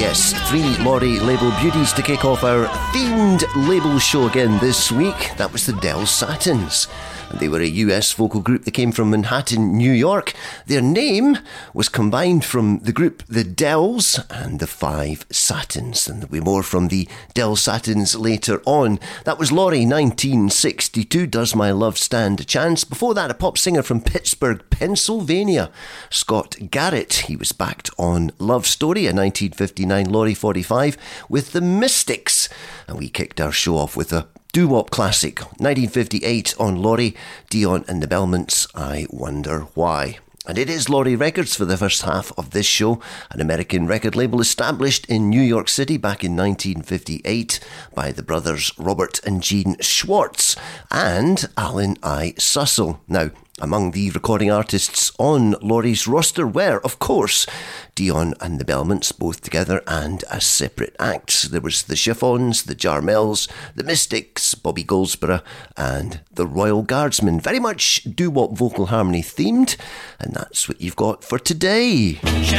Yes, three Laurie label beauties to kick off our themed label show again this week. That was the Del Satins. They were a US vocal group that came from Manhattan, New York. Their name was combined from the group The Dells and the Five Satins. And there'll be more from the Del Satins later on. That was Laurie, 1962, Does My Love Stand a Chance? Before that, a pop singer from Pittsburgh, Pennsylvania, Scott Garrett. He was backed on Love Story, a 1959 Laurie 45, with the Mystics. And we kicked our show off with a doo-wop classic, 1958 on Laurie, Dion and the Belmonts, I Wonder Why. And it is Laurie Records for the first half of this show, an American record label established in New York City back in 1958 by the brothers Robert and Gene Schwartz and Alan I. Sussel. Now, among the recording artists on Laurie's roster were, of course, Dion and the Belmonts, both together and as separate acts. There was the Chiffons, the Jarmels, the Mystics, Bobby Goldsboro, and the Royal Guardsmen. Very much doo-wop vocal harmony themed, and that's what you've got for today. Shine